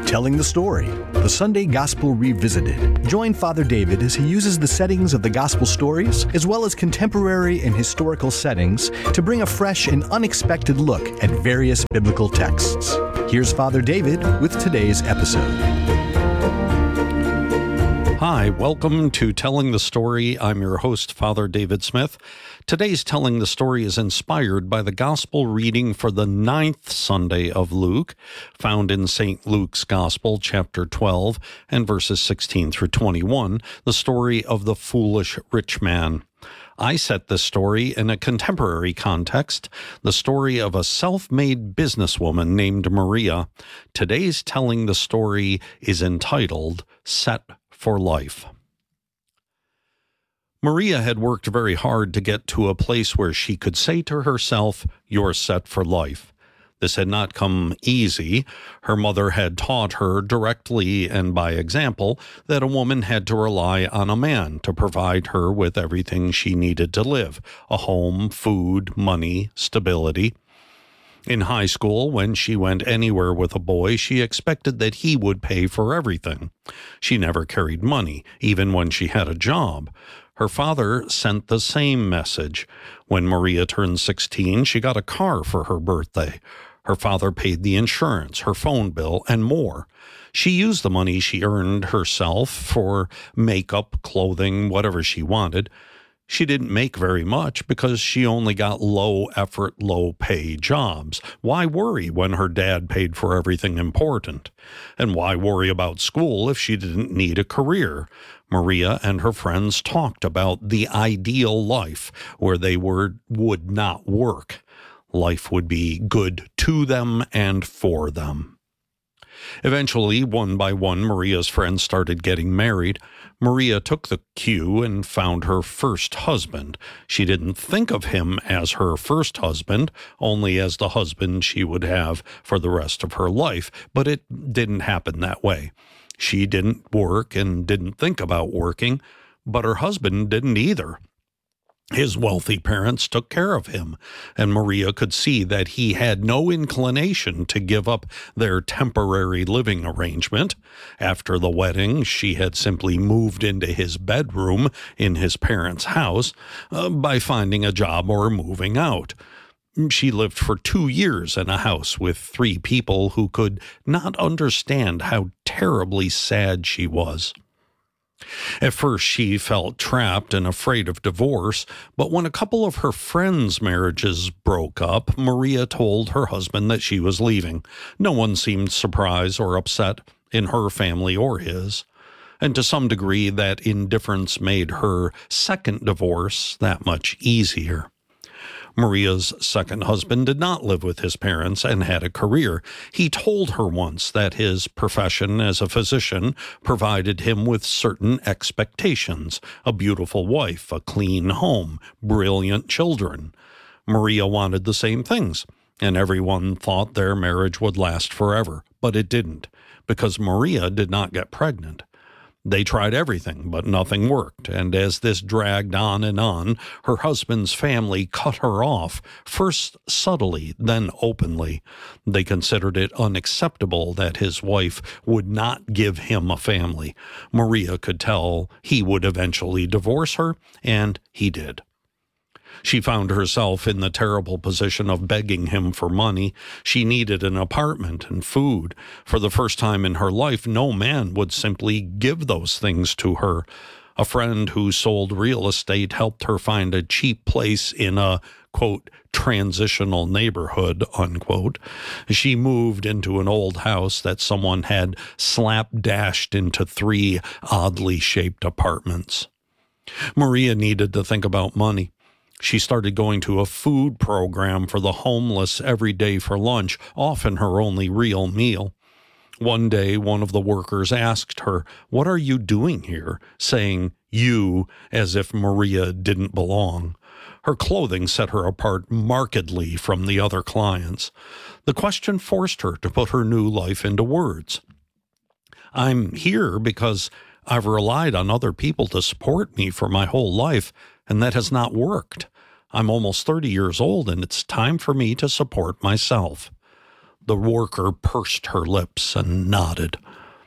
Telling the Story, the Sunday Gospel Revisited. Join Father David as he uses the settings of the Gospel stories, as well as contemporary and historical settings, to bring a fresh and unexpected look at various biblical texts. Here's Father David with today's episode. Hi, welcome to Telling the Story. I'm your host, Father David Smith. Today's Telling the Story is inspired by the Gospel reading for the 9th Sunday of Luke, found in St. Luke's Gospel, chapter 12, and verses 16 through 21, the story of the foolish rich man. I set this story in a contemporary context, the story of a self-made businesswoman named Maria. Today's Telling the Story is entitled Set for Life. Maria had worked very hard to get to a place where she could say to herself, "You're set for life." This had not come easy. Her mother had taught her directly and by example that a woman had to rely on a man to provide her with everything she needed to live: a home, food, money, stability. In high school, when she went anywhere with a boy, she expected that he would pay for everything. She never carried money, even when she had a job. Her father sent the same message. When Maria turned 16, she got a car for her birthday. Her father paid the insurance, her phone bill, and more. She used the money she earned herself for makeup, clothing, whatever she wanted. She didn't make very much because she only got low-effort, low-pay jobs. Why worry when her dad paid for everything important? And why worry about school if she didn't need a career? Maria and her friends talked about the ideal life where they would not work. Life would be good to them and for them. Eventually, one by one, Maria's friends started getting married. Maria took the cue and found her first husband. She didn't think of him as her first husband, only as the husband she would have for the rest of her life, but it didn't happen that way. She didn't work and didn't think about working, but her husband didn't either. His wealthy parents took care of him, and Maria could see that he had no inclination to give up their temporary living arrangement. After the wedding, she had simply moved into his bedroom in his parents' house by finding a job or moving out. She lived for 2 years in a house with 3 people who could not understand how terribly sad she was. At first, she felt trapped and afraid of divorce, but when a couple of her friends' marriages broke up, Maria told her husband that she was leaving. No one seemed surprised or upset in her family or his, and to some degree that indifference made her second divorce that much easier. Maria's second husband did not live with his parents and had a career. He told her once that his profession as a physician provided him with certain expectations: a beautiful wife, a clean home, brilliant children. Maria wanted the same things, and everyone thought their marriage would last forever, but it didn't, because Maria did not get pregnant. They tried everything, but nothing worked, and as this dragged on and on, her husband's family cut her off, first subtly, then openly. They considered it unacceptable that his wife would not give him a family. Maria could tell he would eventually divorce her, and he did. She found herself in the terrible position of begging him for money. She needed an apartment and food. For the first time in her life, no man would simply give those things to her. A friend who sold real estate helped her find a cheap place in a, quote, transitional neighborhood, unquote. She moved into an old house that someone had slapdashed into 3 oddly shaped apartments. Maria needed to think about money. She started going to a food program for the homeless every day for lunch, often her only real meal. One day, one of the workers asked her, "What are you doing here?" saying "you" as if Maria didn't belong. Her clothing set her apart markedly from the other clients. The question forced her to put her new life into words. "I'm here because I've relied on other people to support me for my whole life, and that has not worked. I'm almost 30 years old, and it's time for me to support myself." The worker pursed her lips and nodded.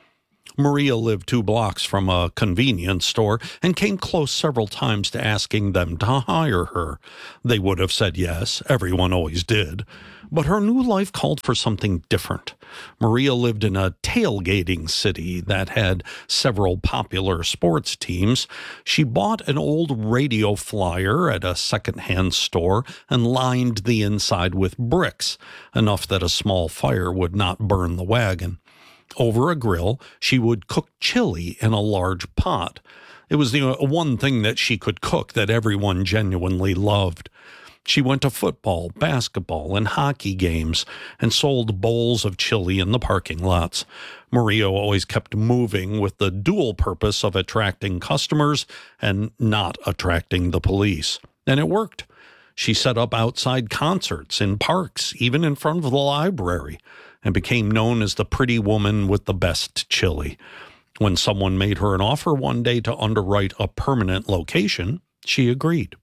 Maria lived 2 blocks from a convenience store and came close several times to asking them to hire her. They would have said yes, everyone always did. But her new life called for something different. Maria lived in a tailgating city that had several popular sports teams. She bought an old radio flyer at a secondhand store and lined the inside with bricks, enough that a small fire would not burn the wagon. Over a grill, she would cook chili in a large pot. It was the one thing that she could cook that everyone genuinely loved. She went to football, basketball, and hockey games and sold bowls of chili in the parking lots. Maria always kept moving with the dual purpose of attracting customers and not attracting the police. And it worked. She set up outside concerts in parks, even in front of the library, and became known as the pretty woman with the best chili. When someone made her an offer one day to underwrite a permanent location, she agreed.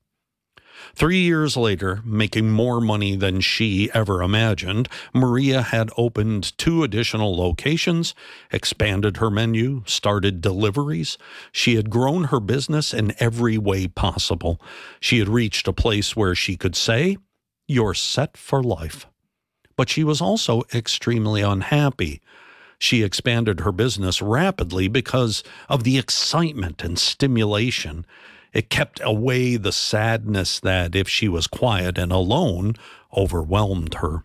3 years later, making more money than she ever imagined, Maria had opened 2 additional locations, expanded her menu, started deliveries. She had grown her business in every way possible. She had reached a place where she could say, "You're set for life." But she was also extremely unhappy. She expanded her business rapidly because of the excitement and stimulation. It kept away the sadness that, if she was quiet and alone, overwhelmed her.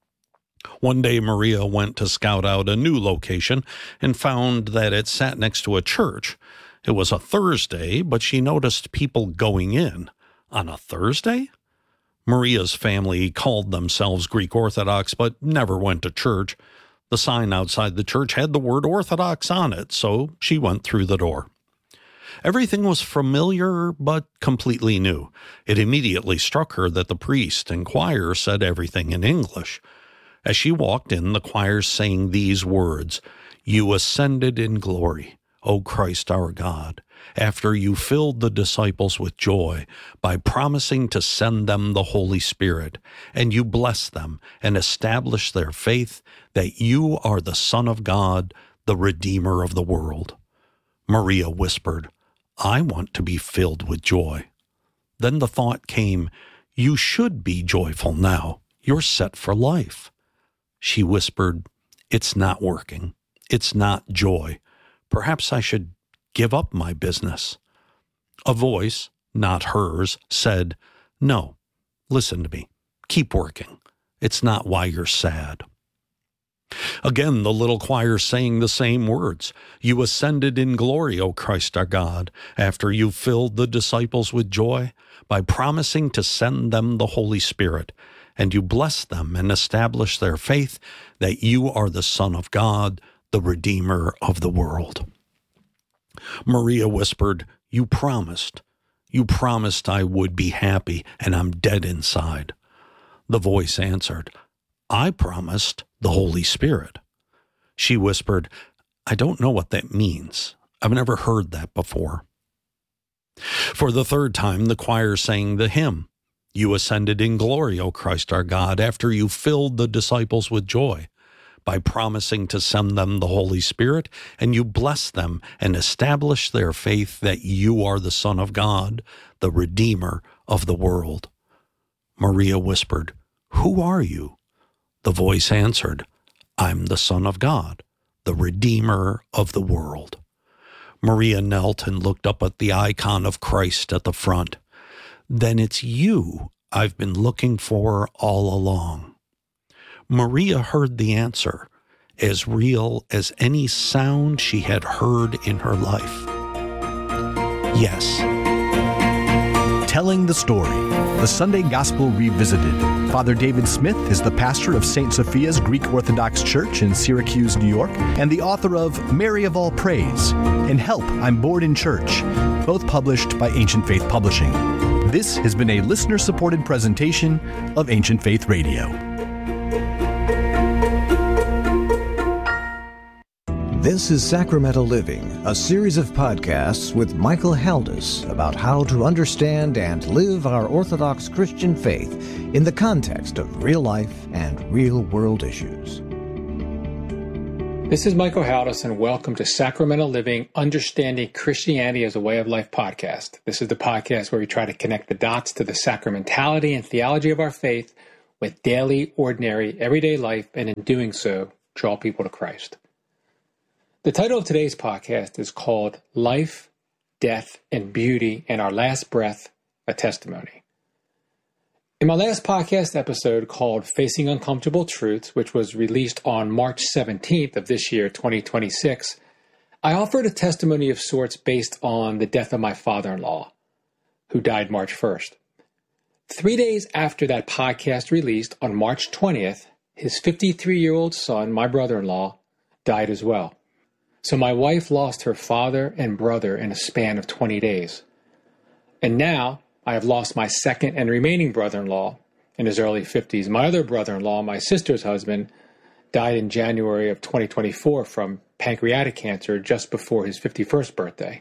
One day, Maria went to scout out a new location and found that it sat next to a church. It was a Thursday, but she noticed people going in. On a Thursday? Maria's family called themselves Greek Orthodox, but never went to church. The sign outside the church had the word Orthodox on it, so she went through the door. Everything was familiar, but completely new. It immediately struck her that the priest and choir said everything in English. As she walked in, the choir sang these words, "You ascended in glory, O Christ our God, after you filled the disciples with joy by promising to send them the Holy Spirit, and you blessed them and established their faith that you are the Son of God, the Redeemer of the world." Maria whispered, "I want to be filled with joy." Then the thought came, "You should be joyful now. You're set for life." She whispered, "It's not working. It's not joy. Perhaps I should give up my business." A voice, not hers, said, "No, listen to me. Keep working. It's not why you're sad." Again, the little choir sang the same words. "You ascended in glory, O Christ our God, after you filled the disciples with joy by promising to send them the Holy Spirit, and you blessed them and established their faith that you are the Son of God, the Redeemer of the world." Maria whispered, You promised I would be happy, and I'm dead inside." The voice answered, "I promised the Holy Spirit." She whispered, "I don't know what that means. I've never heard that before." For the 3rd time, the choir sang the hymn, "You ascended in glory, O Christ our God, after you filled the disciples with joy by promising to send them the Holy Spirit, and you blessed them and established their faith that you are the Son of God, the Redeemer of the world." Maria whispered, "Who are you?" The voice answered, "I'm the Son of God, the Redeemer of the world." Maria knelt and looked up at the icon of Christ at the front. "Then it's you I've been looking for all along." Maria heard the answer, as real as any sound she had heard in her life. Yes. Telling the story, the Sunday Gospel Revisited. Father David Smith is the pastor of St. Sophia's Greek Orthodox Church in Syracuse, New York, and the author of Mary of All Praise and Help, I'm Bored in Church, both published by Ancient Faith Publishing. This has been a listener-supported presentation of Ancient Faith Radio. This is Sacramento Living, a series of podcasts with Michael Haldis about how to understand and live our Orthodox Christian faith in the context of real life and real world issues. This is Michael Haldis, and welcome to Sacramental Living, Understanding Christianity as a Way of Life podcast. This is the podcast where we try to connect the dots to the sacramentality and theology of our faith with daily, ordinary, everyday life, and in doing so, draw people to Christ. The title of today's podcast is called Life, Death, and Beauty, and Our Last Breath, a Testimony. In my last podcast episode called Facing Uncomfortable Truths, which was released on March 17th of this year, 2026, I offered a testimony of sorts based on the death of my father-in-law, who died March 1st. 3 days after that podcast released, on March 20th, his 53-year-old son, my brother-in-law, died as well. So my wife lost her father and brother in a span of 20 days. And now, I have lost my second and remaining brother-in-law in his early 50s. My other brother-in-law, my sister's husband, died in January of 2024 from pancreatic cancer just before his 51st birthday.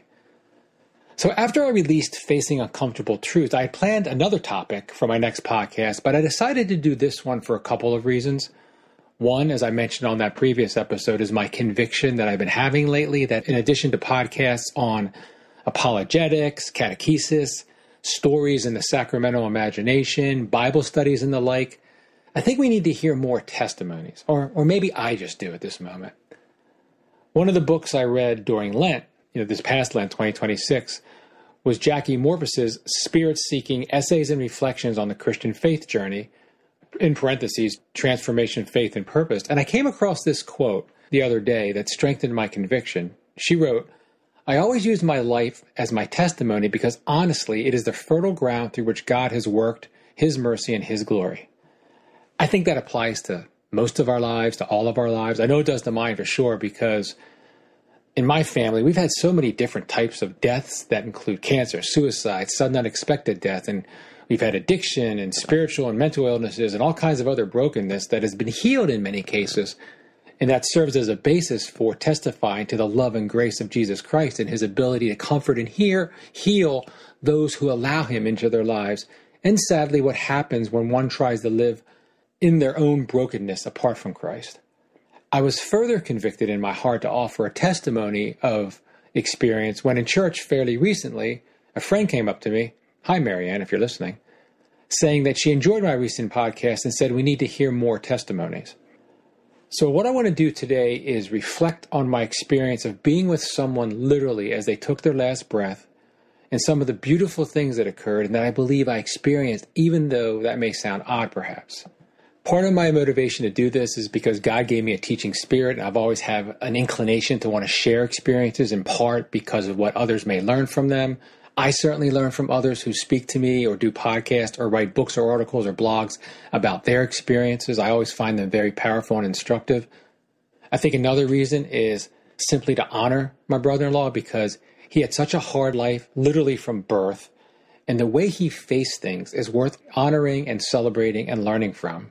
So after I released Facing Uncomfortable Truths, I had planned another topic for my next podcast, but I decided to do this one for a couple of reasons. One, as I mentioned on that previous episode, is my conviction that I've been having lately that in addition to podcasts on apologetics, catechesis, stories in the sacramental imagination, Bible studies and the like, I think we need to hear more testimonies, or maybe I just do at this moment. One of the books I read during Lent, this past Lent 2026, was Jackie Morvis's Spirit-Seeking Essays and Reflections on the Christian Faith Journey, in parentheses, Transformation, Faith, and Purpose. And I came across this quote the other day that strengthened my conviction. She wrote, "I always use my life as my testimony because honestly, it is the fertile ground through which God has worked His mercy and His glory." I think that applies to most of our lives, to all of our lives. I know it does to mine for sure because in my family, we've had so many different types of deaths that include cancer, suicide, sudden unexpected death, and we've had addiction and spiritual and mental illnesses and all kinds of other brokenness that has been healed in many cases. And that serves as a basis for testifying to the love and grace of Jesus Christ and His ability to comfort and heal those who allow Him into their lives. And sadly, what happens when one tries to live in their own brokenness apart from Christ. I was further convicted in my heart to offer a testimony of experience when in church fairly recently, a friend came up to me, hi Marianne, if you're listening, saying that she enjoyed my recent podcast and said we need to hear more testimonies. So what I want to do today is reflect on my experience of being with someone literally as they took their last breath and some of the beautiful things that occurred and that I believe I experienced, even though that may sound odd perhaps. Part of my motivation to do this is because God gave me a teaching spirit and I've always had an inclination to want to share experiences in part because of what others may learn from them. I certainly learn from others who speak to me or do podcasts or write books or articles or blogs about their experiences. I always find them very powerful and instructive. I think another reason is simply to honor my brother-in-law because he had such a hard life, literally from birth, and the way he faced things is worth honoring and celebrating and learning from.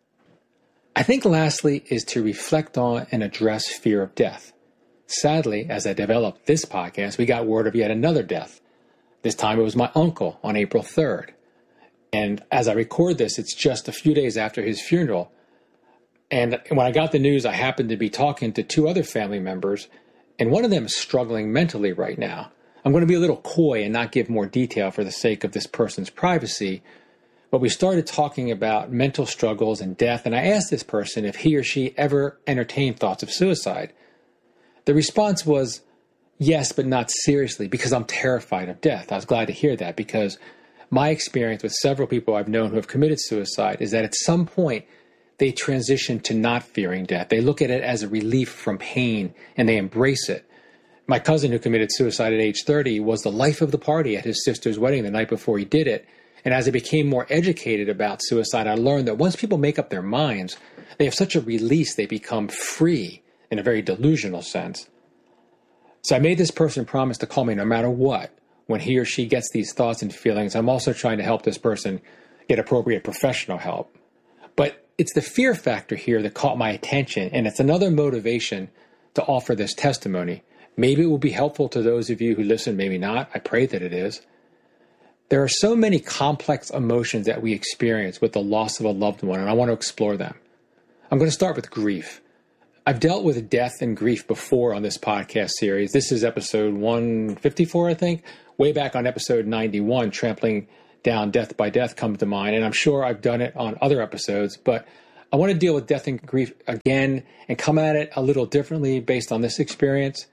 I think lastly is to reflect on and address fear of death. Sadly, as I developed this podcast, we got word of yet another death. This time it was my uncle on April 3rd. And as I record this, it's just a few days after his funeral. And when I got the news, I happened to be talking to two other family members, and one of them is struggling mentally right now. I'm going to be a little coy and not give more detail for the sake of this person's privacy, but we started talking about mental struggles and death, and I asked this person if he or she ever entertained thoughts of suicide. The response was, yes, but not seriously, because I'm terrified of death. I was glad to hear that because my experience with several people I've known who have committed suicide is that at some point they transition to not fearing death. They look at it as a relief from pain and they embrace it. My cousin who committed suicide at age 30 was the life of the party at his sister's wedding the night before he did it. And as I became more educated about suicide, I learned that once people make up their minds, they have such a release, they become free in a very delusional sense. So I made this person promise to call me no matter what. When he or she gets these thoughts and feelings, I'm also trying to help this person get appropriate professional help. But it's the fear factor here that caught my attention, and it's another motivation to offer this testimony. Maybe it will be helpful to those of you who listen, maybe not. I pray that it is. There are so many complex emotions that we experience with the loss of a loved one, and I want to explore them. I'm going to start with grief. I've dealt with death and grief before on this podcast series. This is episode 154, I think. Way back on episode 91, Trampling Down Death by Death comes to mind. And I'm sure I've done it on other episodes, but I want to deal with death and grief again and come at it a little differently based on this experience.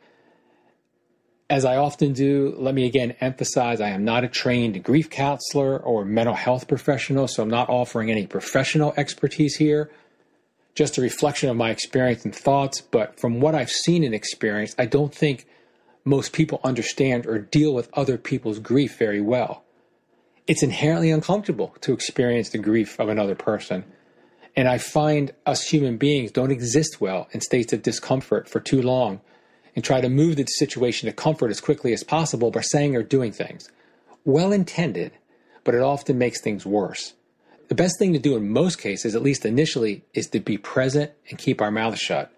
As I often do, let me again emphasize I am not a trained grief counselor or mental health professional, so I'm not offering any professional expertise here. Just a reflection of my experience and thoughts, but from what I've seen and experienced, I don't think most people understand or deal with other people's grief very well. It's inherently uncomfortable to experience the grief of another person. And I find us human beings don't exist well in states of discomfort for too long and try to move the situation to comfort as quickly as possible by saying or doing things. Well intended, but it often makes things worse. The best thing to do in most cases, at least initially, is to be present and keep our mouths shut.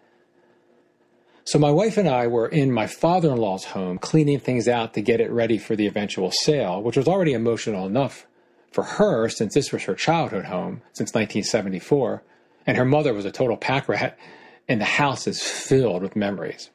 So my wife and I were in my father-in-law's home cleaning things out to get it ready for the eventual sale, which was already emotional enough for her, since this was her childhood home since 1974, and her mother was a total pack rat, and the house is filled with memories.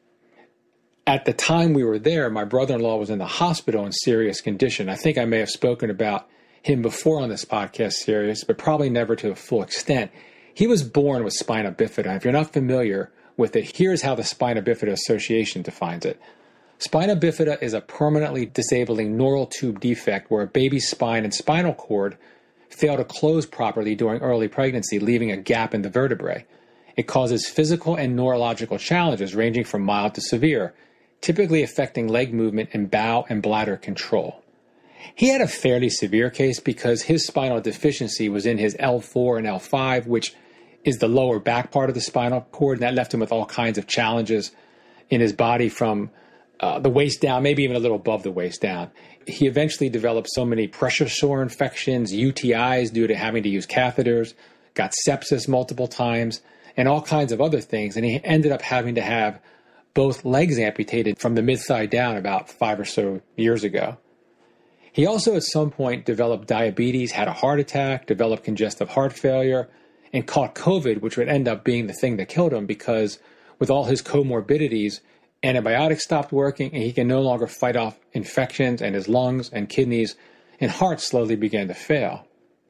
At the time we were there, my brother-in-law was in the hospital in serious condition. I think I may have spoken about him before on this podcast series, but probably never to a full extent. He was born with spina bifida. If you're not familiar with it, here's how the Spina Bifida Association defines it. Spina bifida is a permanently disabling neural tube defect where a baby's spine and spinal cord fail to close properly during early pregnancy, leaving a gap in the vertebrae. It causes physical and neurological challenges ranging from mild to severe, typically affecting leg movement and bowel and bladder control. He had a fairly severe case because his spinal deficiency was in his L4 and L5, which is the lower back part of the spinal cord, and that left him with all kinds of challenges in his body from the waist down, maybe even a little above the waist down. He eventually developed so many pressure sore infections, UTIs due to having to use catheters, got sepsis multiple times, and all kinds of other things. And he ended up having to have both legs amputated from the mid-thigh down about 5 or so years ago. He also at some point developed diabetes, had a heart attack, developed congestive heart failure, and caught COVID, which would end up being the thing that killed him because with all his comorbidities, antibiotics stopped working and he can no longer fight off infections, and his lungs and kidneys and heart slowly began to fail.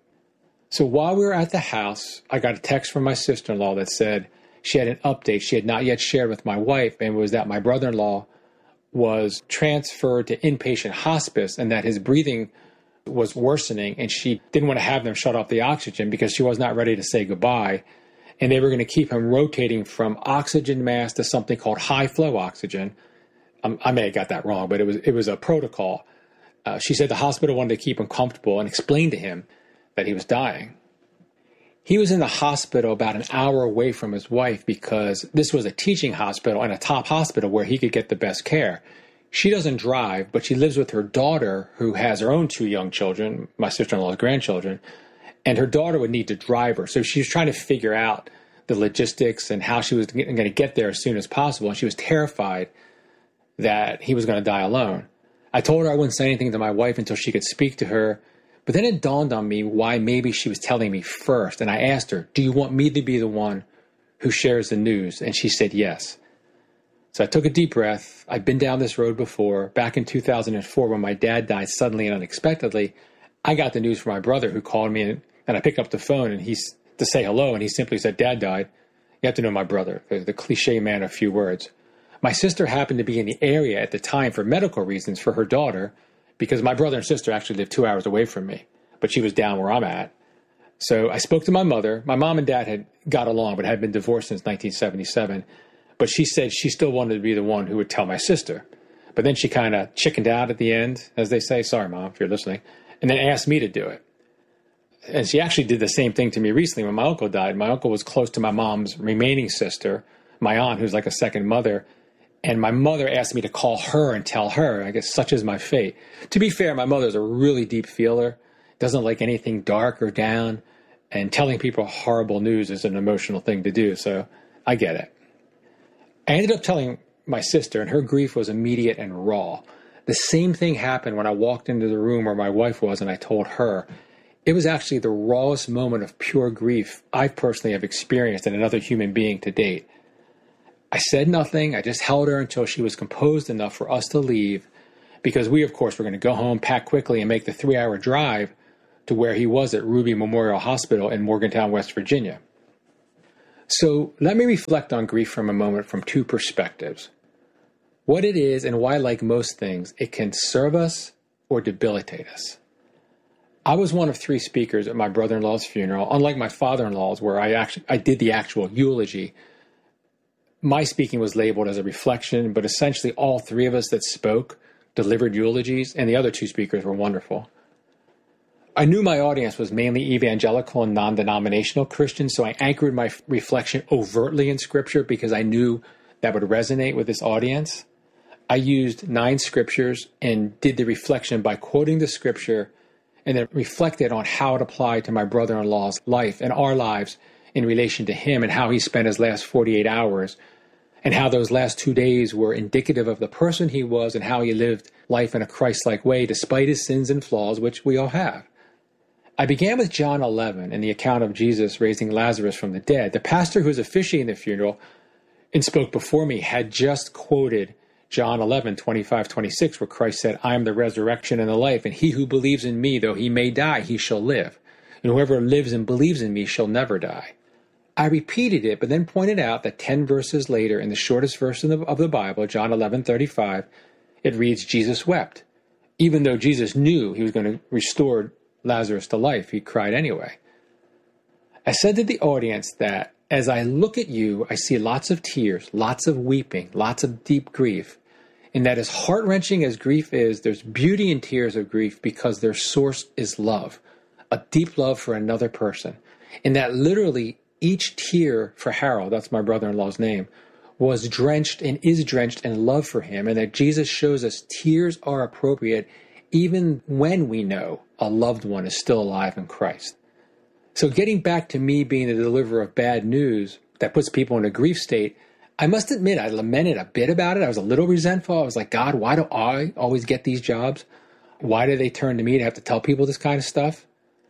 So while we were at the house, I got a text from my sister-in-law that said she had an update she had not yet shared with my wife, and it was that my brother-in-law was transferred to inpatient hospice and that his breathing was worsening, and she didn't want to have them shut off the oxygen because she was not ready to say goodbye. And they were going to keep him rotating from oxygen mask to something called high flow oxygen. I may have got that wrong, but it was a protocol. She said the hospital wanted to keep him comfortable and explained to him that he was dying. He was in the hospital about an hour away from his wife because this was a teaching hospital and a top hospital where he could get the best care. She doesn't drive, but she lives with her daughter, who has her own 2 young children, my sister-in-law's grandchildren, and her daughter would need to drive her. So she was trying to figure out the logistics and how she was going to get there as soon as possible. And she was terrified that he was going to die alone. I told her I wouldn't say anything to my wife until she could speak to her. But then it dawned on me why maybe she was telling me first. And I asked her, do you want me to be the one who shares the news? And she said yes. So I took a deep breath. I'd been down this road before. Back in 2004, when my dad died suddenly and unexpectedly, I got the news from my brother, who called me, and I picked up the phone and he's to say hello. And he simply said, Dad died. You have to know my brother, the cliche man of few words. My sister happened to be in the area at the time for medical reasons for her daughter, because my brother and sister actually lived 2 hours away from me, but she was down where I'm at. So I spoke to my mother. My mom and dad had got along, but had been divorced since 1977. But she said she still wanted to be the one who would tell my sister. But then she kind of chickened out at the end, as they say. Sorry, Mom, if you're listening. And then asked me to do it. And she actually did the same thing to me recently when my uncle died. My uncle was close to my mom's remaining sister, my aunt, who's like a second mother. And my mother asked me to call her and tell her. I guess such is my fate. To be fair, my mother's a really deep feeler, doesn't like anything dark or down, and telling people horrible news is an emotional thing to do, so I get it. I ended up telling my sister, and her grief was immediate and raw. The same thing happened when I walked into the room where my wife was and I told her. It was actually the rawest moment of pure grief I personally have experienced in another human being to date. I said nothing. I just held her until she was composed enough for us to leave, because we, of course, were going to go home, pack quickly, and make the 3-hour drive to where he was at Ruby Memorial Hospital in Morgantown, West Virginia. So let me reflect on grief for a moment from two perspectives. What it is and why, like most things, it can serve us or debilitate us. I was one of 3 speakers at my brother-in-law's funeral, unlike my father-in-law's, where I did the actual eulogy. My speaking was labeled as a reflection, but essentially all 3 of us that spoke delivered eulogies, and the other 2 speakers were wonderful. I knew my audience was mainly evangelical and non-denominational Christians, so I anchored my reflection overtly in Scripture because I knew that would resonate with this audience. I used 9 scriptures and did the reflection by quoting the Scripture and then reflected on how it applied to my brother-in-law's life and our lives in relation to him and how he spent his last 48 hours and how those last 2 days were indicative of the person he was and how he lived life in a Christ-like way despite his sins and flaws, which we all have. I began with John 11 and the account of Jesus raising Lazarus from the dead. The pastor who was officiating the funeral and spoke before me had just quoted John 11, 25, 26, where Christ said, I am the resurrection and the life, and he who believes in me, though he may die, he shall live. And whoever lives and believes in me shall never die. I repeated it, but then pointed out that 10 verses later, in the shortest verse of the Bible, John 11:35, it reads, Jesus wept. Even though Jesus knew he was going to restore Lazarus to life, he cried anyway. I said to the audience that as I look at you, I see lots of tears, lots of weeping, lots of deep grief. And that as heart-wrenching as grief is, there's beauty in tears of grief because their source is love, a deep love for another person. And that literally each tear for Harold, that's my brother-in-law's name, was drenched and is drenched in love for him. And that Jesus shows us tears are appropriate even when we know a loved one is still alive in Christ. So getting back to me being the deliverer of bad news that puts people in a grief state, I must admit I lamented a bit about it. I was a little resentful. I was like, God, why do I always get these jobs? Why do they turn to me to have to tell people this kind of stuff?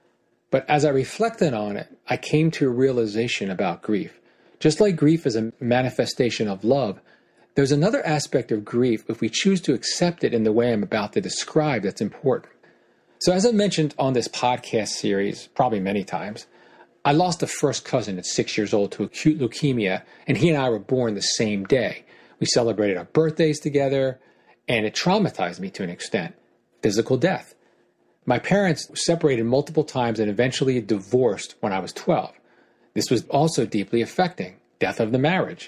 But as I reflected on it, I came to a realization about grief. Just like grief is a manifestation of love, there's another aspect of grief, if we choose to accept it in the way I'm about to describe, that's important. So as I mentioned on this podcast series, probably many times, I lost a first cousin at 6 years old to acute leukemia, and he and I were born the same day. We celebrated our birthdays together, and it traumatized me to an extent. Physical death. My parents separated multiple times and eventually divorced when I was 12. This was also deeply affecting. Death of the marriage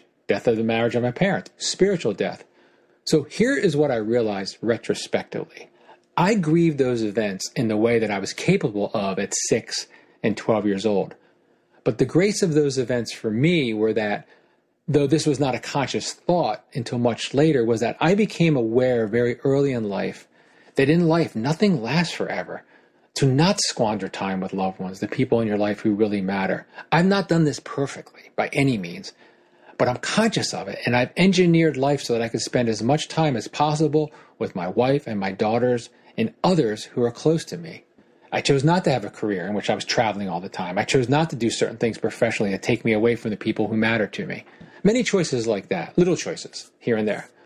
of my parents, spiritual death. So here is what I realized retrospectively. I grieved those events in the way that I was capable of at 6 and 12 years old. But the grace of those events for me were that, though this was not a conscious thought until much later, was that I became aware very early in life that in life nothing lasts forever. To not squander time with loved ones, the people in your life who really matter. I've not done this perfectly by any means, but I'm conscious of it, and I've engineered life so that I could spend as much time as possible with my wife and my daughters and others who are close to me. I chose not to have a career in which I was traveling all the time. I chose not to do certain things professionally that take me away from the people who matter to me. Many choices like that, little choices here and there.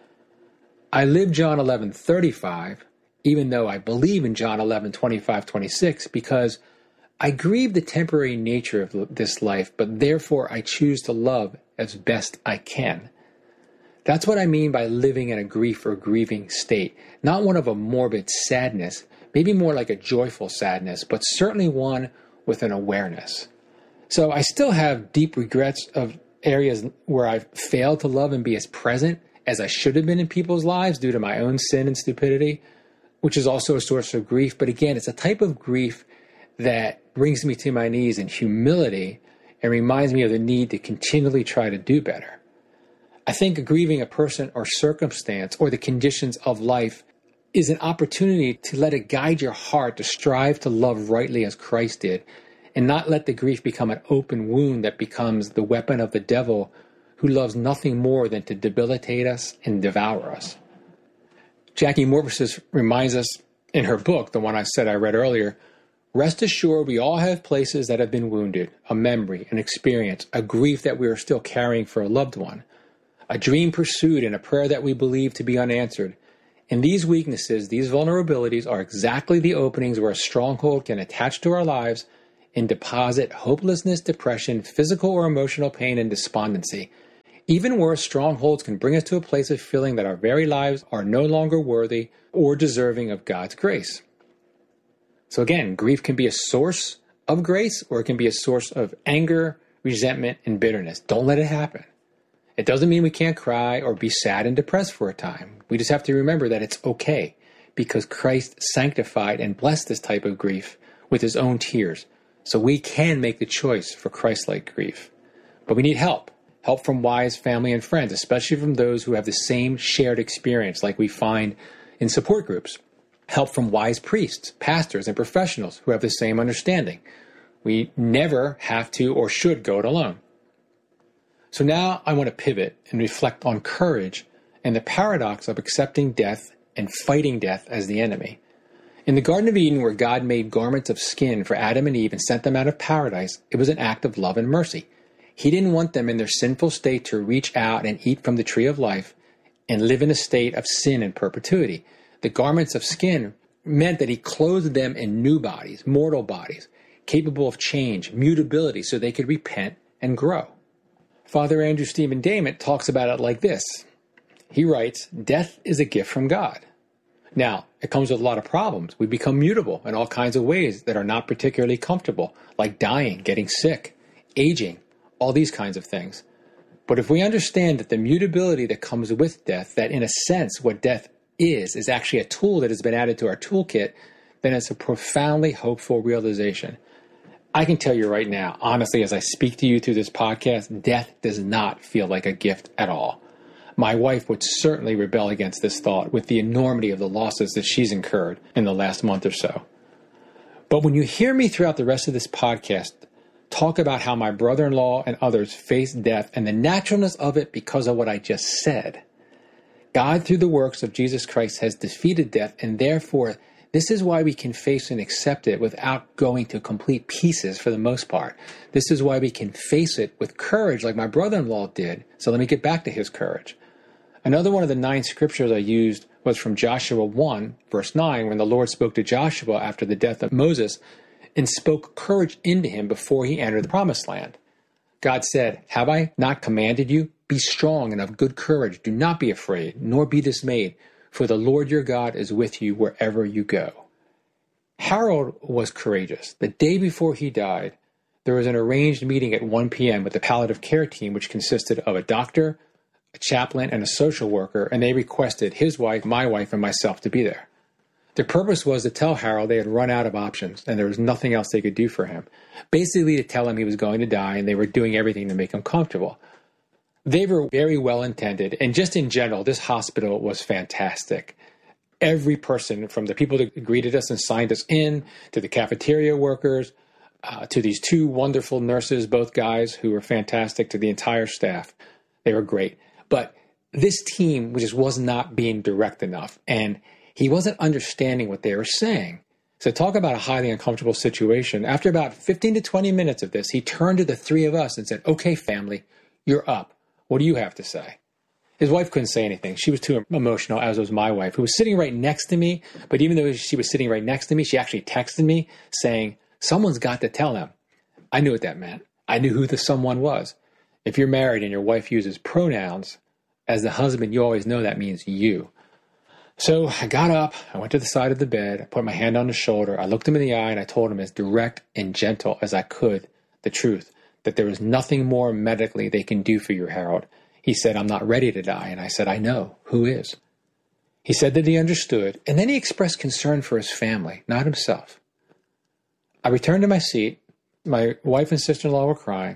I lived John 11:35, even though I believe in John 11:25, 26, because I grieve the temporary nature of this life, but therefore I choose to love as best I can. That's what I mean by living in a grief or grieving state. Not one of a morbid sadness, maybe more like a joyful sadness, but certainly one with an awareness. So I still have deep regrets of areas where I've failed to love and be as present as I should have been in people's lives due to my own sin and stupidity, which is also a source of grief. But again, it's a type of grief that brings me to my knees in humility and reminds me of the need to continually try to do better. I think grieving a person or circumstance or the conditions of life is an opportunity to let it guide your heart to strive to love rightly as Christ did, and not let the grief become an open wound that becomes the weapon of the devil, who loves nothing more than to debilitate us and devour us. Jackie Morpheus reminds us in her book, the one I said I read earlier, rest assured we all have places that have been wounded, a memory, an experience, a grief that we are still carrying for a loved one. a dream pursued, and a prayer that we believe to be unanswered. And these weaknesses, these vulnerabilities, are exactly the openings where a stronghold can attach to our lives and deposit hopelessness, depression, physical or emotional pain, and despondency. Even worse, strongholds can bring us to a place of feeling that our very lives are no longer worthy or deserving of God's grace. So again, grief can be a source of grace, or it can be a source of anger, resentment, and bitterness. Don't let it happen. It doesn't mean we can't cry or be sad and depressed for a time. We just have to remember that it's okay, because Christ sanctified and blessed this type of grief with his own tears. So we can make the choice for Christ-like grief. But we need help from wise family and friends, especially from those who have the same shared experience like we find in support groups. Help from wise priests, pastors, and professionals who have the same understanding. We never have to or should go it alone. So now I want to pivot and reflect on courage and the paradox of accepting death and fighting death as the enemy. In the Garden of Eden, where God made garments of skin for Adam and Eve and sent them out of paradise, it was an act of love and mercy. He didn't want them in their sinful state to reach out and eat from the tree of life and live in a state of sin and perpetuity. The garments of skin meant that he clothed them in new bodies, mortal bodies, capable of change, mutability, so they could repent and grow. Father Andrew Stephen Damon talks about it like this. He writes, "Death is a gift from God." Now, it comes with a lot of problems. We become mutable in all kinds of ways that are not particularly comfortable, like dying, getting sick, aging, all these kinds of things. But if we understand that the mutability that comes with death, that in a sense what death is actually a tool that has been added to our toolkit, then it's a profoundly hopeful realization. I can tell you right now, honestly, as I speak to you through this podcast, death does not feel like a gift at all. My wife would certainly rebel against this thought with the enormity of the losses that she's incurred in the last month or so. But when you hear me throughout the rest of this podcast talk about how my brother-in-law and others face death and the naturalness of it because of what I just said, God, through the works of Jesus Christ, has defeated death, and therefore this is why we can face and accept it without going to complete pieces for the most part. This is why we can face it with courage like my brother-in-law did. So let me get back to his courage. Another one of the 9 scriptures I used was from Joshua 1, verse 9, when the Lord spoke to Joshua after the death of Moses and spoke courage into him before he entered the promised land. God said, "Have I not commanded you? Be strong and of good courage. Do not be afraid, nor be dismayed, for the Lord your God is with you wherever you go." Harold was courageous. The day before he died, there was an arranged meeting at 1 p.m. with the palliative care team, which consisted of a doctor, a chaplain, and a social worker, and they requested his wife, my wife, and myself to be there. Their purpose was to tell Harold they had run out of options and there was nothing else they could do for him. Basically to tell him he was going to die and they were doing everything to make him comfortable. They were very well intended, and just in general, this hospital was fantastic. Every person, from the people that greeted us and signed us in, to the cafeteria workers, to these 2 wonderful nurses, both guys who were fantastic, to the entire staff, they were great. But this team just was not being direct enough, and he wasn't understanding what they were saying. So talk about a highly uncomfortable situation. After about 15 to 20 minutes of this, he turned to the 3 of us and said, "Okay, family, you're up. What do you have to say?" His wife couldn't say anything. She was too emotional, as was my wife, who was sitting right next to me. But even though she was sitting right next to me, she actually texted me saying, "Someone's got to tell him." I knew what that meant. I knew who the someone was. If you're married and your wife uses pronouns, as the husband, you always know that means you. So I got up, I went to the side of the bed, I put my hand on his shoulder, I looked him in the eye, and I told him as direct and gentle as I could the truth, that there was nothing more medically they can do for you, Harold. He said, "I'm not ready to die." And I said, "I know. Who is?" He said that he understood, and then he expressed concern for his family, not himself. I returned to my seat. My wife and sister-in-law were crying.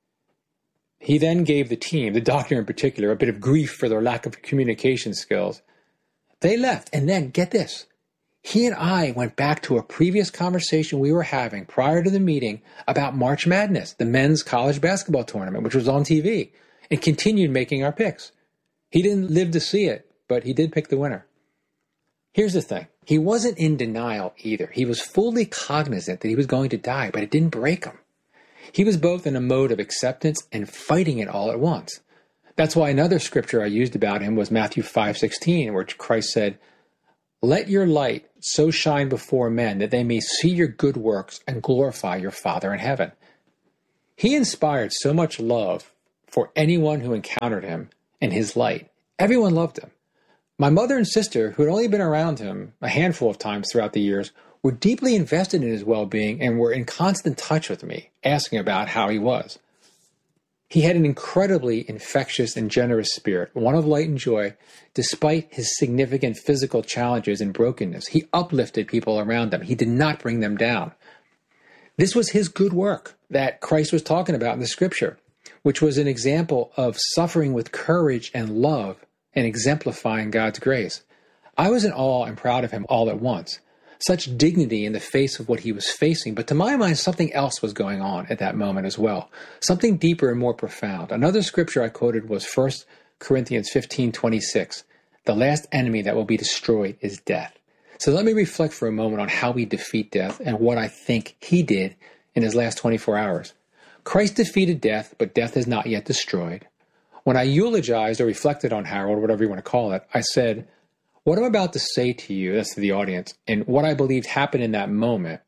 He then gave the team, the doctor in particular, a bit of grief for their lack of communication skills. They left, and then, get this, he and I went back to a previous conversation we were having prior to the meeting about March Madness, the men's college basketball tournament, which was on TV, and continued making our picks. He didn't live to see it, but he did pick the winner. Here's the thing. He wasn't in denial either. He was fully cognizant that he was going to die, but it didn't break him. He was both in a mode of acceptance and fighting it all at once. That's why another scripture I used about him was Matthew 5:16, where Christ said, "Let your light so shine before men that they may see your good works and glorify your Father in heaven." He inspired so much love for anyone who encountered him in his light. Everyone loved him. My mother and sister, who had only been around him a handful of times throughout the years, were deeply invested in his well-being and were in constant touch with me, asking about how he was. He had an incredibly infectious and generous spirit, one of light and joy, despite his significant physical challenges and brokenness. He uplifted people around him. He did not bring them down. This was his good work that Christ was talking about in the scripture, which was an example of suffering with courage and love and exemplifying God's grace. I was in awe and proud of him all at once. Such dignity in the face of what he was facing, but to my mind, something else was going on at that moment as well. Something deeper and more profound. Another scripture I quoted was 1 Corinthians 15:26. The last enemy that will be destroyed is death. So let me reflect for a moment on how we defeat death and what I think he did in his last 24 hours. Christ defeated death, but death is not yet destroyed. When I eulogized or reflected on Harold, whatever you want to call it, I said, what I'm about to say to you, that's to the audience, and what I believed happened in that moment,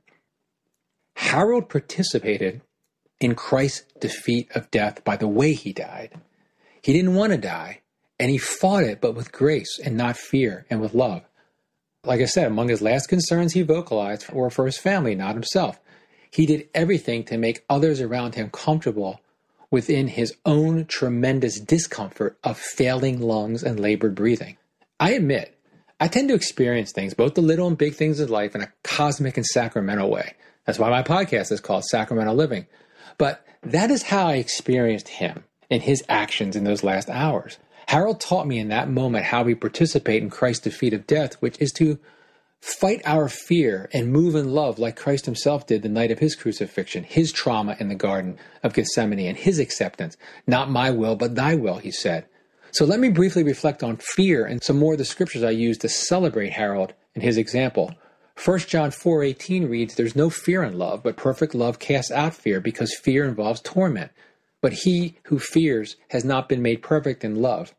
Harold participated in Christ's defeat of death by the way he died. He didn't want to die, and he fought it, but with grace and not fear and with love. Like I said, among his last concerns he vocalized were for his family, not himself. He did everything to make others around him comfortable within his own tremendous discomfort of failing lungs and labored breathing. I admit, I tend to experience things, both the little and big things in life, in a cosmic and sacramental way. That's why my podcast is called Sacramental Living. But that is how I experienced him and his actions in those last hours. Harold taught me in that moment how we participate in Christ's defeat of death, which is to fight our fear and move in love like Christ himself did the night of his crucifixion, his trauma in the Garden of Gethsemane, and his acceptance. Not my will, but thy will, he said. So let me briefly reflect on fear and some more of the scriptures I used to celebrate Harold and his example. 1 John 4:18 reads, "There's no fear in love, but perfect love casts out fear, because fear involves torment. But he who fears has not been made perfect in love."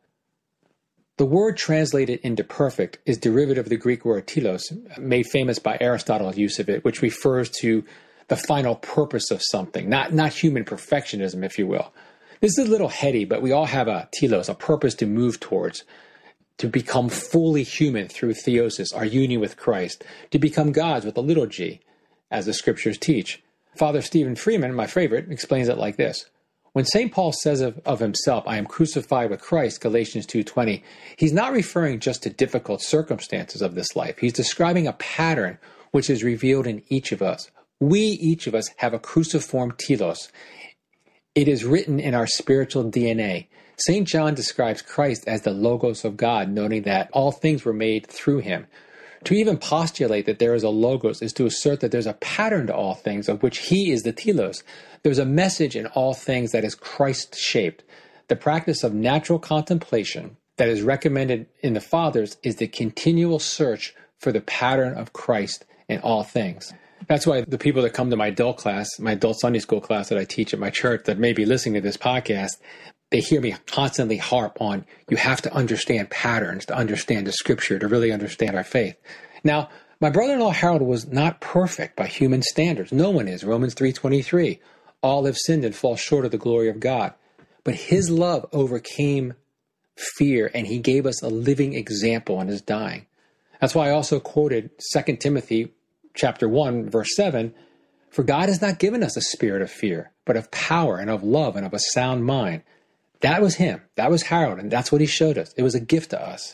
The word translated into perfect is derivative of the Greek word telos, made famous by Aristotle's use of it, which refers to the final purpose of something, not human perfectionism, if you will. This is a little heady, but we all have a telos, a purpose to move towards, to become fully human through theosis, our union with Christ, to become gods with a little g, as the scriptures teach. Father Stephen Freeman, my favorite, explains it like this. When St. Paul says of himself, "I am crucified with Christ," Galatians 2:20, he's not referring just to difficult circumstances of this life. He's describing a pattern which is revealed in each of us. We, each of us, have a cruciform telos. It is written in our spiritual DNA. St. John describes Christ as the Logos of God, noting that all things were made through him. To even postulate that there is a Logos is to assert that there's a pattern to all things of which he is the telos. There's a message in all things that is Christ-shaped. The practice of natural contemplation that is recommended in the Fathers is the continual search for the pattern of Christ in all things. That's why the people that come to my adult class, my adult Sunday school class that I teach at my church that may be listening to this podcast, they hear me constantly harp on, you have to understand patterns to understand the scripture, to really understand our faith. Now, my brother-in-law Harold was not perfect by human standards. No one is. Romans 3:23. All have sinned and fall short of the glory of God. But his love overcame fear, and he gave us a living example in his dying. That's why I also quoted 2 Timothy chapter 1, verse 7, "For God has not given us a spirit of fear, but of power and of love and of a sound mind." That was him. That was Harold, and that's what he showed us. It was a gift to us.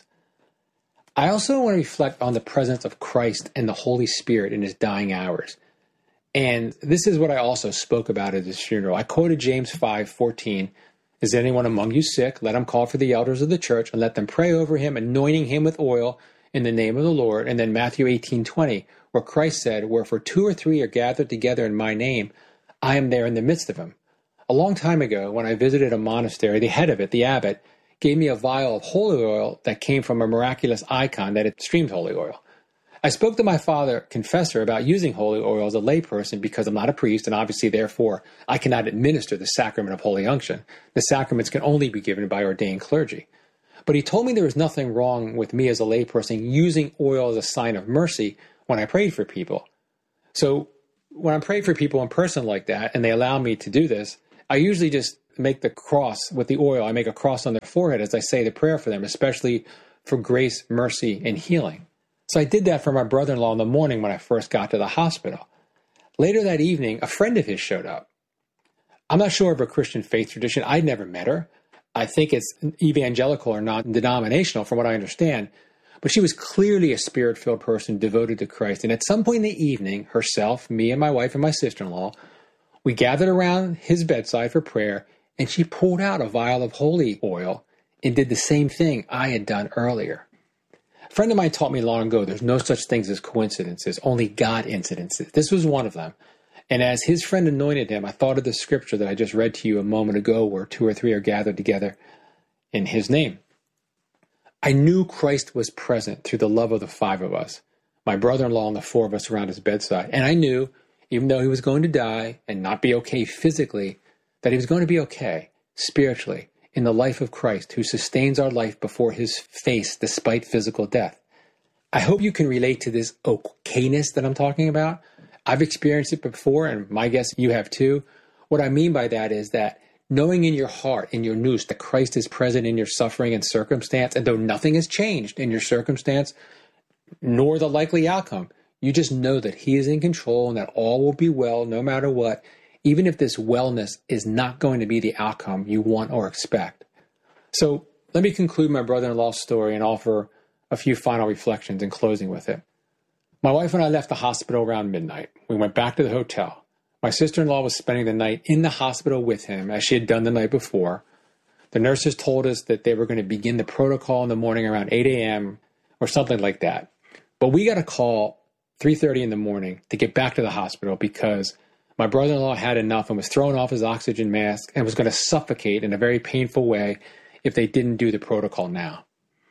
I also want to reflect on the presence of Christ and the Holy Spirit in his dying hours. And this is what I also spoke about at his funeral. I quoted James 5:14. "Is anyone among you sick? Let him call for the elders of the church and let them pray over him, anointing him with oil in the name of the Lord." And then Matthew 18:20, where Christ said, "Where 2 or 3 are gathered together in my name, I am there in the midst of them." A long time ago, when I visited a monastery, the head of it, the abbot, gave me a vial of holy oil that came from a miraculous icon that it streamed holy oil. I spoke to my father, confessor, about using holy oil as a layperson because I'm not a priest, and obviously, therefore, I cannot administer the sacrament of holy unction. The sacraments can only be given by ordained clergy. But he told me there was nothing wrong with me as a layperson using oil as a sign of mercy when I prayed for people. So when I'm praying for people in person like that, and they allow me to do this, I usually just make the cross with the oil. I make a cross on their forehead as I say the prayer for them, especially for grace, mercy, and healing. So I did that for my brother-in-law in the morning when I first got to the hospital. Later that evening, a friend of his showed up. I'm not sure of her Christian faith tradition. I'd never met her. I think it's evangelical or non-denominational from what I understand. But she was clearly a spirit-filled person devoted to Christ. And at some point in the evening, herself, me and my wife and my sister-in-law, we gathered around his bedside for prayer, and she pulled out a vial of holy oil and did the same thing I had done earlier. A friend of mine taught me long ago there's no such things as coincidences, only God incidences. This was one of them. And as his friend anointed him, I thought of the scripture that I just read to you a moment ago where 2 or 3 are gathered together in his name. I knew Christ was present through the love of the 5 of us, my brother-in-law and the 4 of us around his bedside. And I knew, even though he was going to die and not be okay physically, that he was going to be okay spiritually in the life of Christ, who sustains our life before his face despite physical death. I hope you can relate to this okayness that I'm talking about. I've experienced it before, and my guess you have too. What I mean by that is that knowing in your heart, in your nous, that Christ is present in your suffering and circumstance, and though nothing has changed in your circumstance, nor the likely outcome, you just know that he is in control and that all will be well no matter what, even if this wellness is not going to be the outcome you want or expect. So let me conclude my brother-in-law's story and offer a few final reflections in closing with it. My wife and I left the hospital around midnight. We went back to the hotel. My sister-in-law was spending the night in the hospital with him, as she had done the night before. The nurses told us that they were going to begin the protocol in the morning around 8 a.m. or something like that. But we got a call 3:30 in the morning to get back to the hospital because my brother-in-law had enough and was throwing off his oxygen mask and was going to suffocate in a very painful way if they didn't do the protocol now.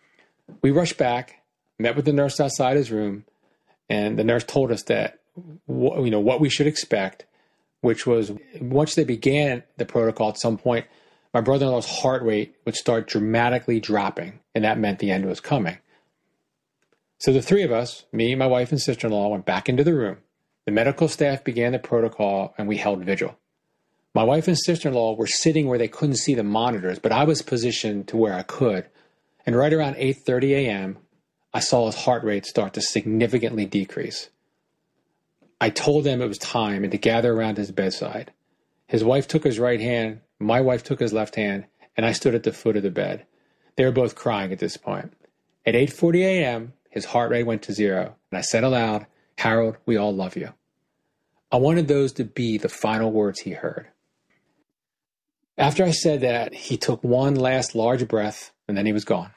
We rushed back, met with the nurse outside his room, and the nurse told us that what we should expect, which was once they began the protocol at some point, my brother-in-law's heart rate would start dramatically dropping, and that meant the end was coming. So the 3 of us, me, my wife, and sister-in-law, went back into the room. The medical staff began the protocol, and we held vigil. My wife and sister-in-law were sitting where they couldn't see the monitors, but I was positioned to where I could. And right around 8:30 a.m., I saw his heart rate start to significantly decrease. I told them it was time and to gather around his bedside. His wife took his right hand, my wife took his left hand, and I stood at the foot of the bed. They were both crying at this point. At 8:40 a.m., his heart rate went to 0, and I said aloud, "Harold, we all love you." I wanted those to be the final words he heard. After I said that, he took one last large breath, and then he was gone.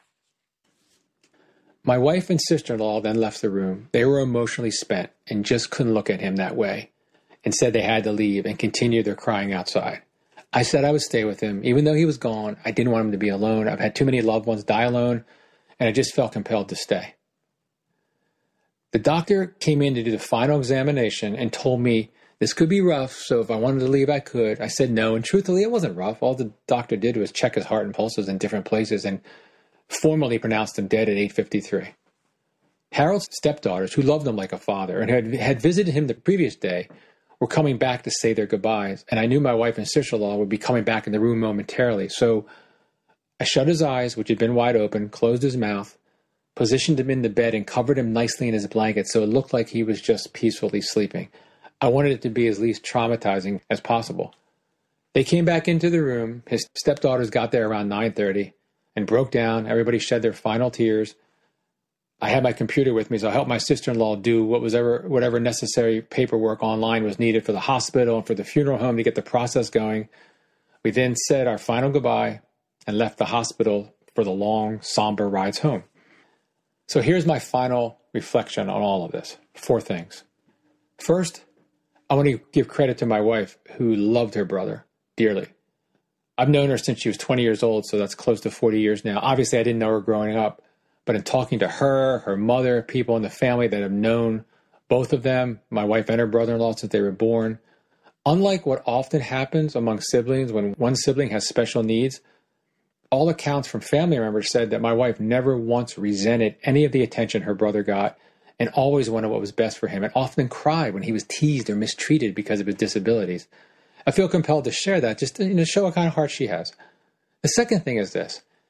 My wife and sister-in-law then left the room. They were emotionally spent and just couldn't look at him that way and said they had to leave and continue their crying outside. I said I would stay with him. Even though he was gone, I didn't want him to be alone. I've had too many loved ones die alone, and I just felt compelled to stay. The doctor came in to do the final examination and told me this could be rough, so if I wanted to leave, I could. I said no, and truthfully, it wasn't rough. All the doctor did was check his heart and pulses in different places and formally pronounced him dead at 8:53. Harold's stepdaughters, who loved him like a father and had visited him the previous day, were coming back to say their goodbyes, and I knew my wife and sister-in-law would be coming back in the room momentarily, so I shut his eyes, which had been wide open, closed his mouth, positioned him in the bed, and covered him nicely in his blanket so it looked like he was just peacefully sleeping. I wanted it to be as least traumatizing as possible. They came back into the room. His stepdaughters got there around 9:30 and broke down. Everybody shed their final tears. I had my computer with me, so I helped my sister-in-law do whatever necessary paperwork online was needed for the hospital and for the funeral home to get the process going. We then said our final goodbye and left the hospital for the long, somber rides home. So here's my final reflection on all of this. 4 things. First, I want to give credit to my wife, who loved her brother dearly. I've known her since she was 20 years old, so that's close to 40 years now. Obviously, I didn't know her growing up, But in talking to her mother, people in the family that have known both of them, my wife and her brother-in-law since they were born, unlike what often happens among siblings when one sibling has special needs, all accounts from family members said that my wife never once resented any of the attention her brother got and always wanted what was best for him, and often cried when he was teased or mistreated because of his disabilities. I feel compelled to share that just to show what kind of heart she has. The second thing is this.